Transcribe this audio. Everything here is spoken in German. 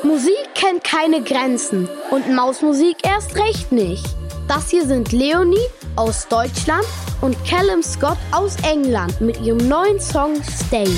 Musik kennt keine Grenzen und Mausmusik erst recht nicht. Das hier sind Leonie aus Deutschland und Callum Scott aus England mit ihrem neuen Song Stay.